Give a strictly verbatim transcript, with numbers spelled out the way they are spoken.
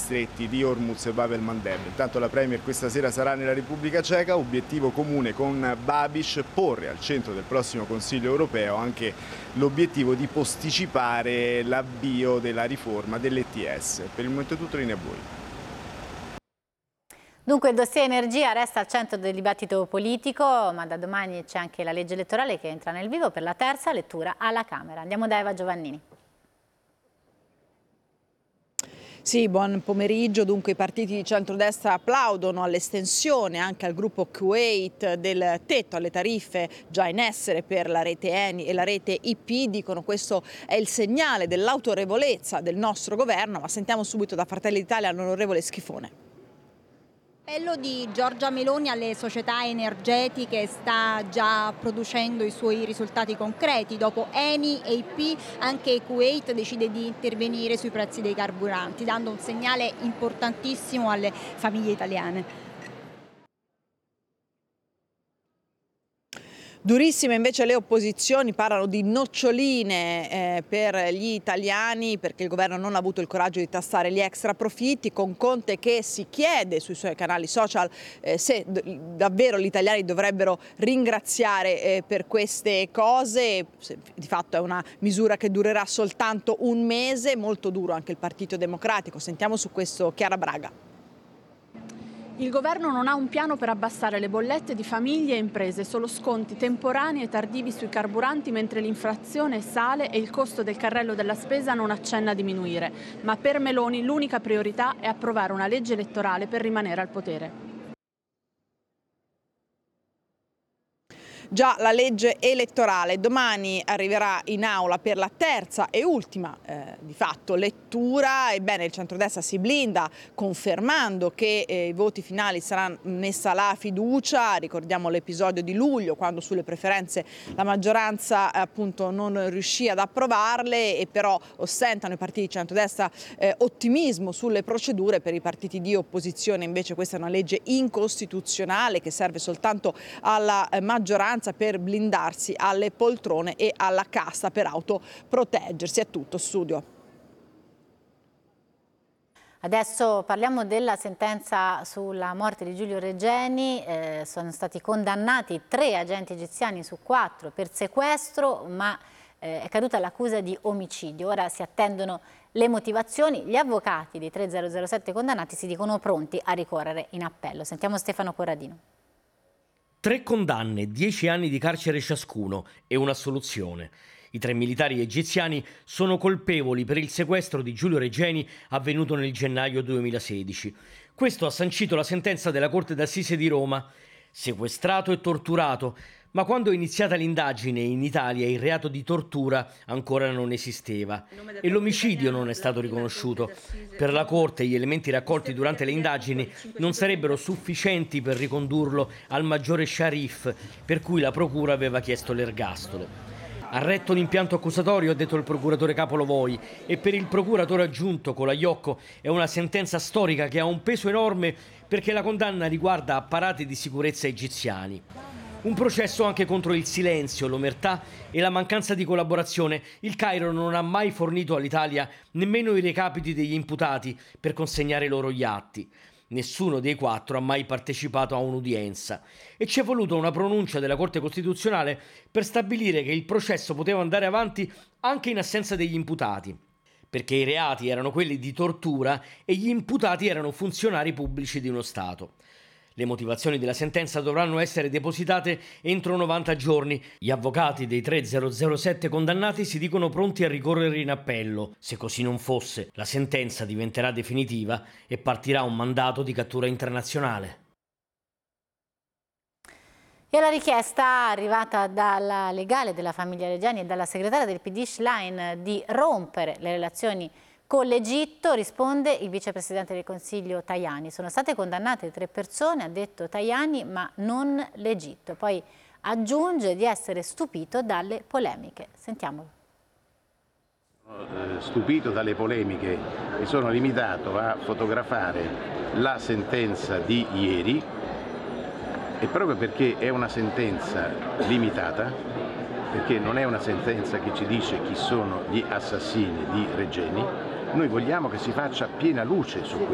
stretti di Hormuz e Bab el-Mandeb. Intanto la Premier questa sera sarà nella Repubblica Ceca, obiettivo comune con Babiš porre al centro del prossimo Consiglio europeo anche l'obiettivo di posticipare l'avvio della riforma dell'E T S. Per il momento è tutto, linea a voi. Dunque il dossier energia resta al centro del dibattito politico, ma da domani c'è anche la legge elettorale che entra nel vivo per la terza lettura alla Camera. Andiamo da Eva Giovannini. Sì, buon pomeriggio. Dunque i partiti di centrodestra applaudono all'estensione anche al gruppo Kuwait del tetto alle tariffe già in essere per la rete Eni e la rete I P. Dicono questo è il segnale dell'autorevolezza del nostro governo, ma sentiamo subito da Fratelli d'Italia l'onorevole Schifone. L'appello di Giorgia Meloni alle società energetiche sta già producendo i suoi risultati concreti. Dopo Eni e I P, anche Kuwait decide di intervenire sui prezzi dei carburanti, dando un segnale importantissimo alle famiglie italiane. Durissime invece le opposizioni, parlano di noccioline eh, per gli italiani perché il governo non ha avuto il coraggio di tassare gli extra profitti, con Conte che si chiede sui suoi canali social eh, se davvero gli italiani dovrebbero ringraziare eh, per queste cose. Di fatto è una misura che durerà soltanto un mese, molto duro anche il Partito Democratico. Sentiamo su questo Chiara Braga. Il governo non ha un piano per abbassare le bollette di famiglie e imprese, solo sconti temporanei e tardivi sui carburanti mentre l'inflazione sale e il costo del carrello della spesa non accenna a diminuire. Ma per Meloni l'unica priorità è approvare una legge elettorale per rimanere al potere. Già la legge elettorale domani arriverà in aula per la terza e ultima eh, di fatto lettura. Ebbene, il centrodestra si blinda confermando che eh, i voti finali saranno messa la fiducia. Ricordiamo l'episodio di luglio quando sulle preferenze la maggioranza eh, appunto non riuscì ad approvarle, e però ostentano i partiti di centrodestra eh, ottimismo sulle procedure. Per i partiti di opposizione invece questa è una legge incostituzionale che serve soltanto alla eh, maggioranza per blindarsi alle poltrone e alla casta per autoproteggersi. È tutto, studio. Adesso parliamo della sentenza sulla morte di Giulio Regeni. Eh, sono stati condannati tre agenti egiziani su quattro per sequestro, ma eh, è caduta l'accusa di omicidio. Ora si attendono le motivazioni. Gli avvocati dei tre zero zero sette condannati si dicono pronti a ricorrere in appello. Sentiamo Stefano Corradino. Tre condanne, dieci anni di carcere ciascuno e un'assoluzione. I tre militari egiziani sono colpevoli per il sequestro di Giulio Regeni avvenuto nel gennaio duemilasedici. Questo ha sancito la sentenza della Corte d'Assise di Roma. Sequestrato e torturato, ma quando è iniziata l'indagine in Italia il reato di tortura ancora non esisteva e l'omicidio non è stato riconosciuto. Per la Corte gli elementi raccolti durante le indagini non sarebbero sufficienti per ricondurlo al maggiore Sharif, per cui la Procura aveva chiesto l'ergastolo. Ha retto l'impianto accusatorio, ha detto il procuratore capo Lovoi, e per il procuratore aggiunto Colaiocco è una sentenza storica che ha un peso enorme perché la condanna riguarda apparati di sicurezza egiziani. Un processo anche contro il silenzio, l'omertà e la mancanza di collaborazione. Il Cairo non ha mai fornito all'Italia nemmeno i recapiti degli imputati per consegnare loro gli atti. Nessuno dei quattro ha mai partecipato a un'udienza e ci è voluta una pronuncia della Corte Costituzionale per stabilire che il processo poteva andare avanti anche in assenza degli imputati, perché i reati erano quelli di tortura e gli imputati erano funzionari pubblici di uno Stato. Le motivazioni della sentenza dovranno essere depositate entro novanta giorni. Gli avvocati dei tre zero zero sette condannati si dicono pronti a ricorrere in appello. Se così non fosse, la sentenza diventerà definitiva e partirà un mandato di cattura internazionale. E alla richiesta arrivata dalla legale della famiglia Regeni e dalla segretaria del P D Schlein di rompere le relazioni con l'Egitto risponde il vicepresidente del Consiglio Tajani. Sono state condannate tre persone, ha detto Tajani, ma non l'Egitto. Poi aggiunge di essere stupito dalle polemiche. Sentiamolo. Stupito dalle polemiche, mi sono limitato a fotografare la sentenza di ieri, e proprio perché è una sentenza limitata, perché non è una sentenza che ci dice chi sono gli assassini di Regeni, noi vogliamo che si faccia piena luce su questo.